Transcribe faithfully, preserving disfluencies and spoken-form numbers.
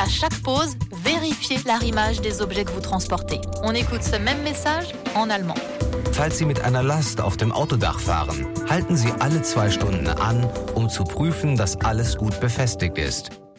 chaque pause, vérifiez l'arrimage des objets que vous transportez. On écoute ce même message en allemand. Falls Sie mit einer Last auf dem Autodach fahren, halten Sie alle zwei Stunden an, um zu prüfen, dass alles gut befestigt ist.